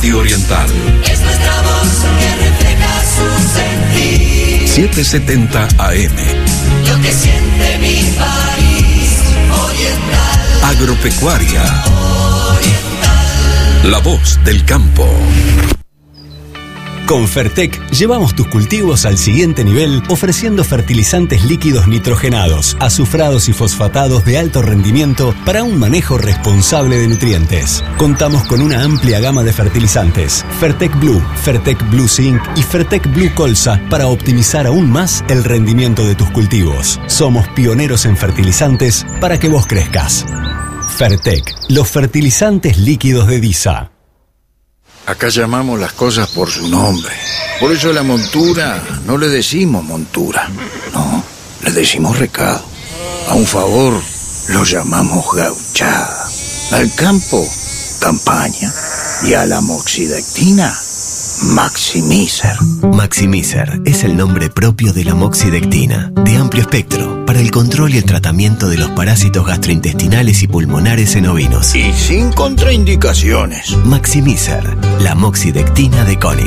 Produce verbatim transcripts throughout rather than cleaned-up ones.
Radio Oriental. Es nuestra voz que refleja su sentir. setecientos setenta A M. Lo que siente mi país. Oriental. Agropecuaria. Oriental. La voz del campo. Con Fertec llevamos tus cultivos al siguiente nivel ofreciendo fertilizantes líquidos nitrogenados, azufrados y fosfatados de alto rendimiento para un manejo responsable de nutrientes. Contamos con una amplia gama de fertilizantes: Fertec Blue, Fertec Blue Zinc y Fertec Blue Colza para optimizar aún más el rendimiento de tus cultivos. Somos pioneros en fertilizantes para que vos crezcas. Fertec, los fertilizantes líquidos de DISA. Acá llamamos las cosas por su nombre. Por eso a la montura no le decimos montura. No, le decimos recado. A un favor lo llamamos gauchada. Al campo, campaña. Y a la moxidectina, Maximizer. Maximizer es el nombre propio de la moxidectina, de amplio espectro, para el control y el tratamiento de los parásitos gastrointestinales y pulmonares en ovinos. Y sin contraindicaciones. Maximizer, la moxidectina de Koenig.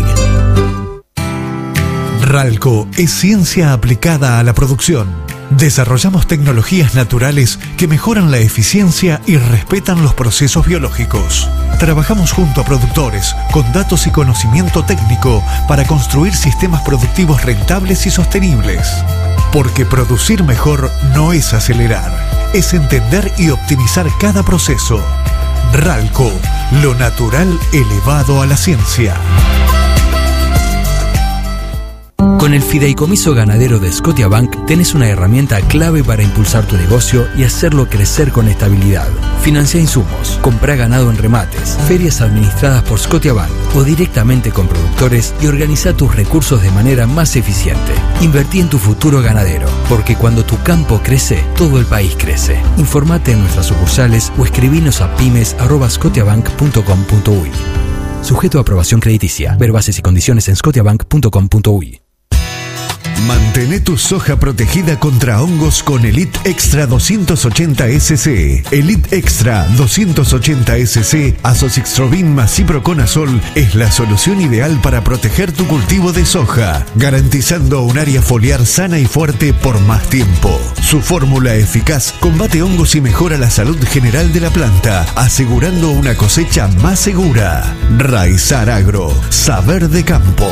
Ralco es ciencia aplicada a la producción. Desarrollamos tecnologías naturales que mejoran la eficiencia y respetan los procesos biológicos. Trabajamos junto a productores con datos y conocimiento técnico para construir sistemas productivos rentables y sostenibles. Porque producir mejor no es acelerar, es entender y optimizar cada proceso. Ralco, lo natural elevado a la ciencia. Con el Fideicomiso Ganadero de Scotiabank tenés una herramienta clave para impulsar tu negocio y hacerlo crecer con estabilidad. Financia insumos, comprá ganado en remates, ferias administradas por Scotiabank o directamente con productores y organiza tus recursos de manera más eficiente. Invertí en tu futuro ganadero, porque cuando tu campo crece, todo el país crece. Informate en nuestras sucursales o escribinos a pymes arroba scotiabank punto com punto uy. Sujeto a aprobación crediticia. Ver bases y condiciones en scotiabank punto com punto uy. Mantén tu soja protegida contra hongos con Elite Extra doscientos ochenta ese ce. Elite Extra doscientos ochenta ese ce, Azoxystrobin más Ciproconazol es la solución ideal para proteger tu cultivo de soja, garantizando un área foliar sana y fuerte por más tiempo. Su fórmula eficaz combate hongos y mejora la salud general de la planta, asegurando una cosecha más segura. Raizar Agro, saber de campo.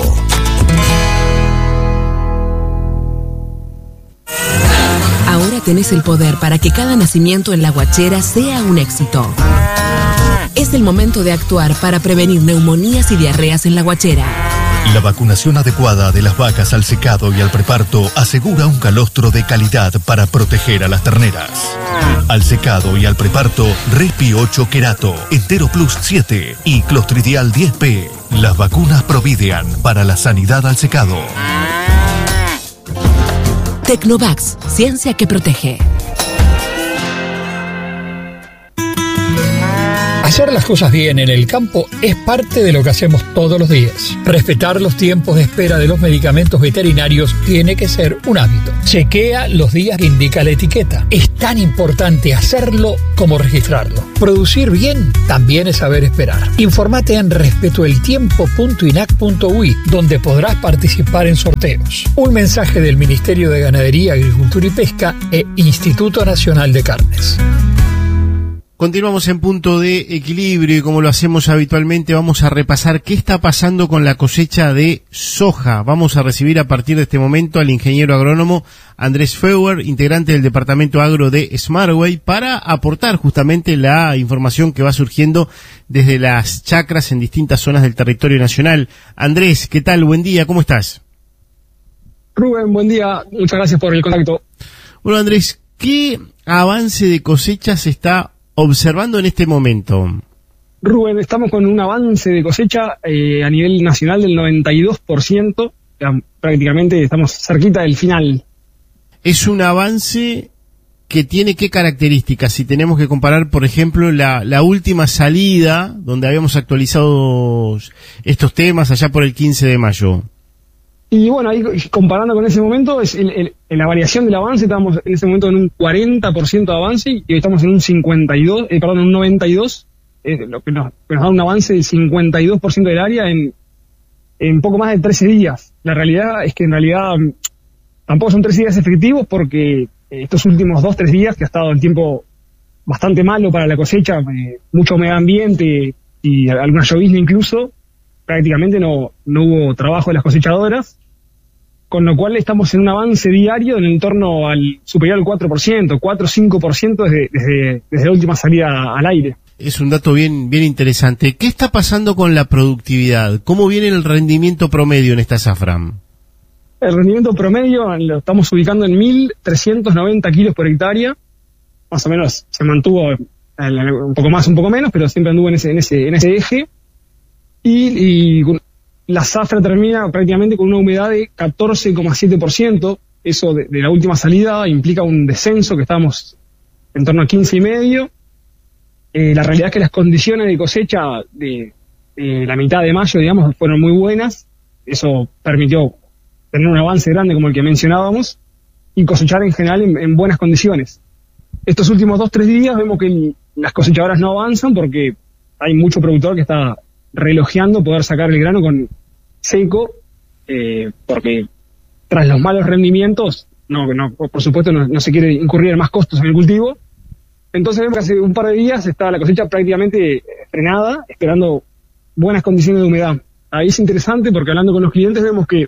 Ahora tenés el poder para que cada nacimiento en La Guachera sea un éxito. Es el momento de actuar para prevenir neumonías y diarreas en La Guachera. La vacunación adecuada de las vacas al secado y al preparto asegura un calostro de calidad para proteger a las terneras. Al secado y al preparto, Respi ocho Querato, Entero Plus siete y Clostridial diez P. Las vacunas Providean para la sanidad al secado. Tecnovax, ciencia que protege. Hacer las cosas bien en el campo es parte de lo que hacemos todos los días. Respetar los tiempos de espera de los medicamentos veterinarios tiene que ser un hábito. Chequea los días que indica la etiqueta. Es tan importante hacerlo como registrarlo. Producir bien también es saber esperar. Informate en respetoeltiempo punto inac punto uy, donde podrás participar en sorteos. Un mensaje del Ministerio de Ganadería, Agricultura y Pesca e Instituto Nacional de Carnes. Continuamos en Punto de Equilibrio y como lo hacemos habitualmente vamos a repasar qué está pasando con la cosecha de soja. Vamos a recibir a partir de este momento al ingeniero agrónomo Andrés Feuer, integrante del departamento agro de Smartway, para aportar justamente la información que va surgiendo desde las chacras en distintas zonas del territorio nacional. Andrés, ¿qué tal? Buen día, ¿cómo estás? Rubén, buen día, muchas gracias por el contacto. Bueno, Andrés, ¿qué avance de cosecha se está observando en este momento? Rubén, estamos con un avance de cosecha eh, a nivel nacional del noventa y dos por ciento, ya, prácticamente estamos cerquita del final. Es un avance que tiene qué características, si tenemos que comparar, por ejemplo, la, la última salida, donde habíamos actualizado estos temas allá por el quince de mayo. Y bueno, ahí comparando con ese momento, es el, el, en la variación del avance, estábamos en ese momento en un cuarenta por ciento de avance y hoy estamos en un cincuenta y dos, eh, perdón, en un noventa y dos eh, lo que nos, que nos da un avance del cincuenta y dos por ciento del área en, en poco más de trece días. La realidad es que en realidad tampoco son trece días efectivos porque estos últimos dos, tres días, que ha estado el tiempo bastante malo para la cosecha, eh, mucha humedad ambiente y alguna llovizna incluso, prácticamente no, no hubo trabajo de las cosechadoras, con lo cual estamos en un avance diario en el entorno al superior al cuatro por ciento, cuatro o cinco por ciento desde, desde, desde la última salida al aire. Es un dato bien, bien interesante. ¿Qué está pasando con la productividad? ¿Cómo viene el rendimiento promedio en esta zafra? El rendimiento promedio lo estamos ubicando en mil trescientos noventa kilos por hectárea. Más o menos se mantuvo un poco más, un poco menos, pero siempre anduvo en ese, en ese, en ese eje. Y, y la zafra termina prácticamente con una humedad de catorce coma siete por ciento. Eso de, de la última salida implica un descenso que estábamos en torno a quince y medio. Eh, la realidad es que las condiciones de cosecha de, de la mitad de mayo, digamos, fueron muy buenas. Eso permitió tener un avance grande como el que mencionábamos y cosechar en general en, en buenas condiciones. Estos últimos dos, tres días vemos que el, las cosechadoras no avanzan porque hay mucho productor que está relojeando poder sacar el grano con seco, eh, porque tras los malos rendimientos, no, no por supuesto no, no se quiere incurrir en más costos en el cultivo. Entonces vemos que hace un par de días está la cosecha prácticamente frenada, esperando buenas condiciones de humedad. Ahí es interesante porque hablando con los clientes vemos que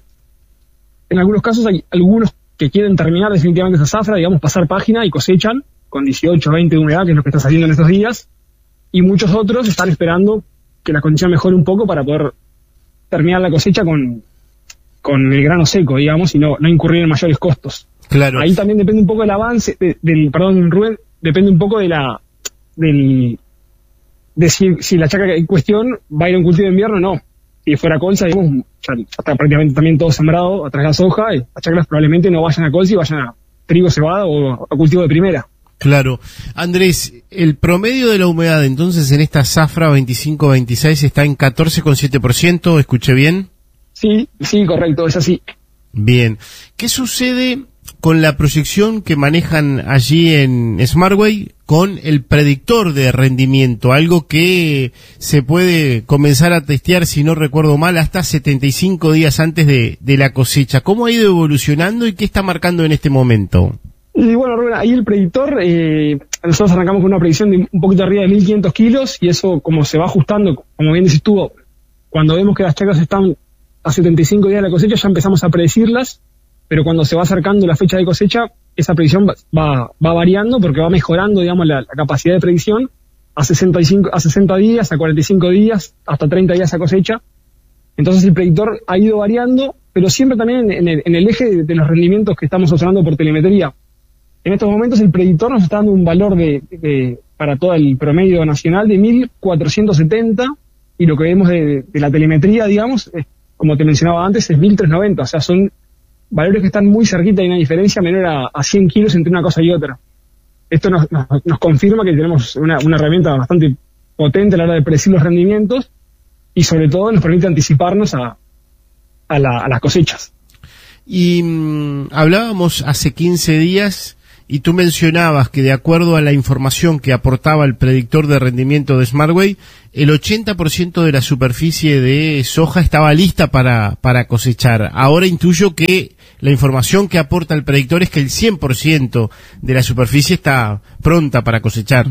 en algunos casos hay algunos que quieren terminar definitivamente esa zafra, digamos, pasar página y cosechan con dieciocho, veinte de humedad, que es lo que está saliendo en estos días, y muchos otros están esperando que la condición mejore un poco para poder terminar la cosecha con, con el grano seco, digamos, y no, no incurrir en mayores costos. Claro. Ahí también depende un poco del avance, de, del, perdón, Rubén, depende un poco de la, del, de si, si la chacra en cuestión va a ir a un cultivo de invierno o no. Si fuera colza, digamos, ya, ya está prácticamente también todo sembrado atrás de la soja, y las chacras probablemente no vayan a colza y vayan a trigo, cebada o a cultivo de primera. Claro. Andrés, el promedio de la humedad entonces en esta zafra veinticinco veintiséis está en catorce coma siete por ciento, ¿escuché bien? Sí, sí, correcto, es así. Bien. ¿Qué sucede con la proyección que manejan allí en Smartway con el predictor de rendimiento? Algo que se puede comenzar a testear, si no recuerdo mal, hasta setenta y cinco días antes de, de la cosecha. ¿Cómo ha ido evolucionando y qué está marcando en este momento? Y bueno, Rubén, ahí el predictor, eh, nosotros arrancamos con una predicción de un poquito arriba de mil quinientos kilos y eso como se va ajustando, como bien dices tú, cuando vemos que las chacras están a setenta y cinco días de la cosecha ya empezamos a predecirlas, pero cuando se va acercando la fecha de cosecha, esa predicción va, va, va variando porque va mejorando, digamos, la, la capacidad de predicción a sesenta y cinco, a sesenta días, a cuarenta y cinco días, hasta treinta días a cosecha. Entonces el predictor ha ido variando, pero siempre también en el, en el eje de, de los rendimientos que estamos observando por telemetría. En estos momentos el predictor nos está dando un valor de, de para todo el promedio nacional de mil cuatrocientos setenta y lo que vemos de, de la telemetría, digamos, es, como te mencionaba antes, es mil trescientos noventa. O sea, son valores que están muy cerquita y una diferencia menor a, a cien kilos entre una cosa y otra. Esto nos, nos, nos confirma que tenemos una, una herramienta bastante potente a la hora de predecir los rendimientos y sobre todo nos permite anticiparnos a, a, la, a las cosechas. Y mmm, hablábamos hace quince días y tú mencionabas que de acuerdo a la información que aportaba el predictor de rendimiento de Smartway, el ochenta por ciento de la superficie de soja estaba lista para, para cosechar. Ahora intuyo que la información que aporta el predictor es que el cien por ciento de la superficie está pronta para cosechar.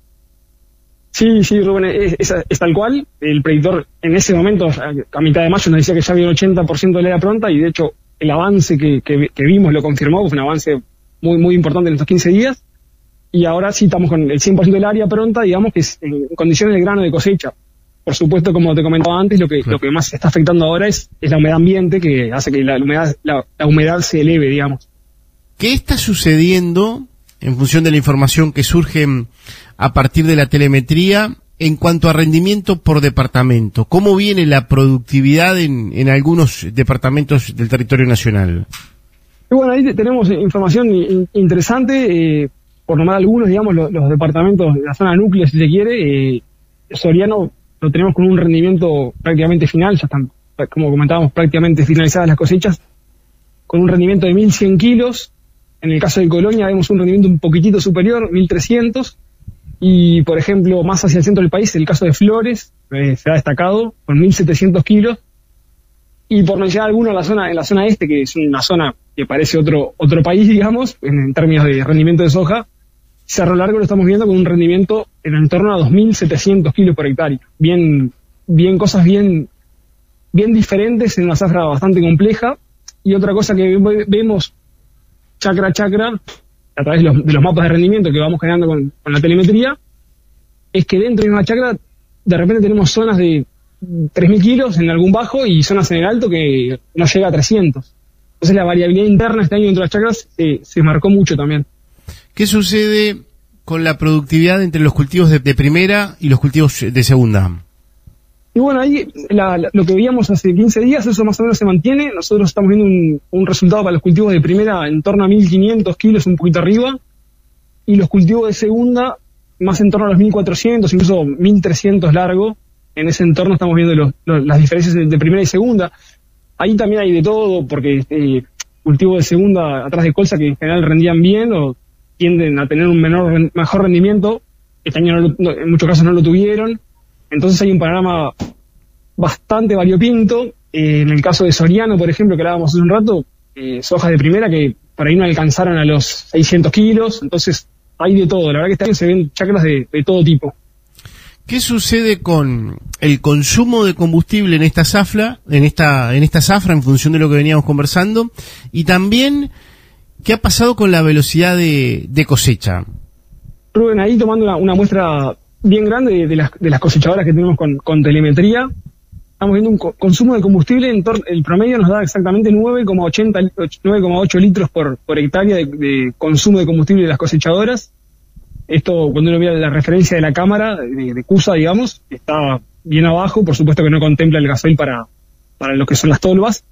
Sí, sí, Rubén, es, es, es tal cual. El predictor en ese momento, a mitad de mayo, nos decía que ya había un ochenta por ciento de la era pronta y de hecho el avance que, que, que vimos lo confirmó, fue un avance muy muy importante en estos quince días, y ahora sí estamos con el cien por ciento del área pronta, digamos que es en condiciones de grano de cosecha. Por supuesto, como te comentaba antes, lo que claro. lo que más está afectando ahora es, es la humedad ambiente, que hace que la humedad, la, la humedad se eleve, digamos. ¿Qué está sucediendo en función de la información que surge a partir de la telemetría en cuanto a rendimiento por departamento? ¿Cómo viene la productividad en, en algunos departamentos del territorio nacional? Y bueno, ahí tenemos información interesante, eh, por nombrar algunos, digamos, los, los departamentos de la zona núcleo, si se quiere. eh, Soriano lo tenemos con un rendimiento prácticamente final, ya están, como comentábamos, prácticamente finalizadas las cosechas, con un rendimiento de mil cien kilos. En el caso de Colonia vemos un rendimiento un poquitito superior, mil trescientos. Y, por ejemplo, más hacia el centro del país, el caso de Flores eh, se ha destacado con mil setecientos kilos. Y por mencionar alguno en la zona, en la zona este, que es una zona que parece otro otro país, digamos, en, en términos de rendimiento de soja, Cerro Largo lo estamos viendo con un rendimiento en el torno a dos mil setecientos kilos por hectárea. Bien, bien cosas bien, bien diferentes en una zafra bastante compleja. Y otra cosa que vemos chacra a chacra, a través de los, de los mapas de rendimiento que vamos generando con, con la telemetría, es que dentro de una chacra de repente tenemos zonas de tres mil kilos en algún bajo y zonas en el alto que no llega a trescientos. Entonces la variabilidad interna este año dentro de las chacras eh, se marcó mucho también. ¿Qué sucede con la productividad entre los cultivos de, de primera y los cultivos de segunda? Y bueno, ahí la, la, lo que veíamos hace quince días, eso más o menos se mantiene. Nosotros estamos viendo un, un resultado para los cultivos de primera en torno a mil quinientos kilos, un poquito arriba, y los cultivos de segunda más en torno a los mil cuatrocientos, incluso mil trescientos largo. En ese entorno estamos viendo los, los, las diferencias de, de primera y segunda. Ahí también hay de todo, porque eh, cultivos de segunda atrás de colza que en general rendían bien o tienden a tener un menor mejor rendimiento. Este año no lo, no, en muchos casos no lo tuvieron. Entonces hay un panorama bastante variopinto. Eh, en el caso de Soriano, por ejemplo, que hablábamos hace un rato, eh, sojas de primera que por ahí no alcanzaron a los seiscientos kilos. Entonces hay de todo. La verdad que este año se ven chacras de, de todo tipo. ¿Qué sucede con el consumo de combustible en esta zafra, en esta, en esta zafra, en función de lo que veníamos conversando? Y también, ¿qué ha pasado con la velocidad de, de cosecha? Rubén, ahí tomando una, una muestra bien grande de, de, las, de las cosechadoras que tenemos con, con telemetría, estamos viendo un co- consumo de combustible, en tor- el promedio nos da exactamente nueve coma ocho litros por, por hectárea de, de consumo de combustible de las cosechadoras. Esto, cuando uno mira la referencia de la cámara, de, de CUSA, digamos, está bien abajo. Por supuesto que no contempla el gasoil para, para lo que son las tolvas,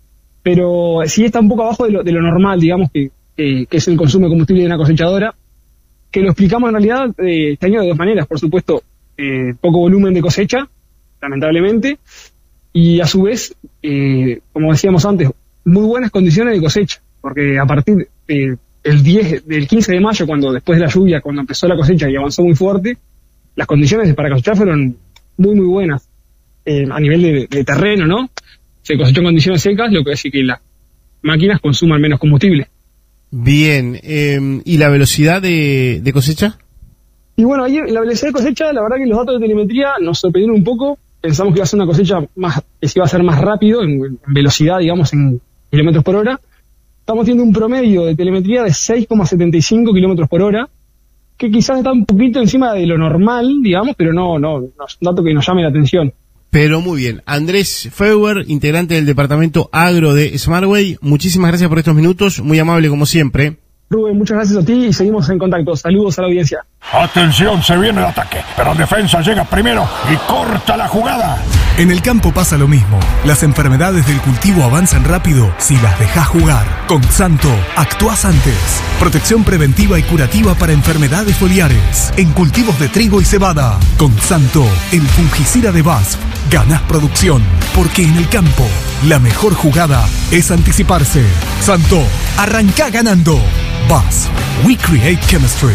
pero sí está un poco abajo de lo, de lo normal, digamos, que, que, que es el consumo de combustible de una cosechadora, que lo explicamos en realidad eh, este año de dos maneras. Por supuesto, eh, poco volumen de cosecha, lamentablemente, y a su vez, eh, como decíamos antes, muy buenas condiciones de cosecha, porque a partir de el diez, del quince de mayo, cuando después de la lluvia, cuando empezó la cosecha y avanzó muy fuerte, las condiciones para cosechar fueron muy muy buenas eh, a nivel de, de terreno, ¿no? Se cosechó en condiciones secas, lo que hace que las máquinas consuman menos combustible. Bien, eh, ¿y la velocidad de, de cosecha? Y bueno, ahí la velocidad de cosecha, la verdad que los datos de telemetría nos sorprendieron un poco. Pensamos que iba a ser una cosecha más, que se iba a hacer más rápido, en, en velocidad, digamos, en kilómetros por hora. Estamos teniendo un promedio de telemetría de seis coma setenta y cinco kilómetros por hora, que quizás está un poquito encima de lo normal, digamos, pero no, no, no es un dato que nos llame la atención. Pero muy bien. Andrés Feuer, integrante del departamento agro de Smartway, muchísimas gracias por estos minutos, muy amable como siempre. Rubén, muchas gracias a ti y seguimos en contacto. Saludos a la audiencia. Atención, se viene el ataque, pero defensa llega primero y corta la jugada. En el campo pasa lo mismo. Las enfermedades del cultivo avanzan rápido si las dejas jugar. Con Xanto, actuás antes. Protección preventiva y curativa para enfermedades foliares. En cultivos de trigo y cebada. Con Xanto, el fungicida de B A S F. Ganás producción. Porque en el campo, la mejor jugada es anticiparse. Xanto, arrancá ganando. B A S F. We create chemistry.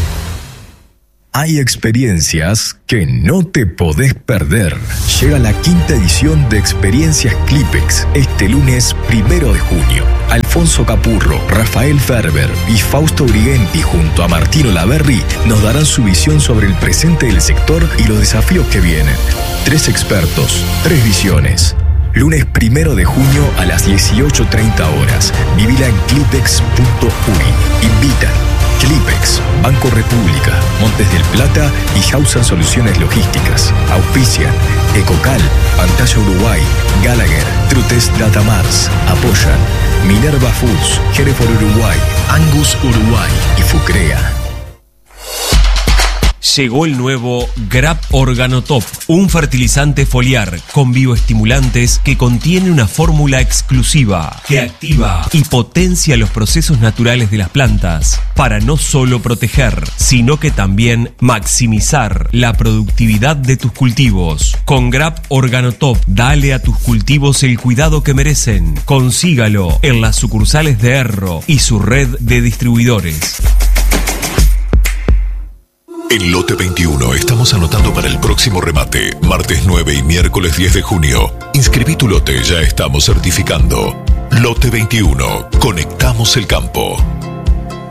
Hay experiencias que no te podés perder. Llega la quinta edición de Experiencias Clipex este lunes primero de junio. Alfonso Capurro, Rafael Ferber y Fausto Brigenti junto a Martino Laverri nos darán su visión sobre el presente del sector y los desafíos que vienen. Tres expertos, tres visiones. Lunes primero de junio a las dieciocho treinta horas. Vivila en clipex punto uy. Invitan Clipex, Banco República, Montes del Plata y Hausan Soluciones Logísticas. Auspician Ecocal, Pantalla Uruguay, Gallagher, Trutes Data Mars. Apoyan Minerva Foods, Hereford Uruguay, Angus Uruguay y Fucrea. Llegó el nuevo Grap Organotop, un fertilizante foliar con bioestimulantes que contiene una fórmula exclusiva que activa y potencia los procesos naturales de las plantas para no solo proteger, sino que también maximizar la productividad de tus cultivos. Con Grap Organotop, dale a tus cultivos el cuidado que merecen. Consígalo en las sucursales de Erro y su red de distribuidores. En Lote veintiuno estamos anotando para el próximo remate, martes nueve y miércoles diez de junio. Inscribí tu lote, ya estamos certificando. Lote veintiuno, conectamos el campo.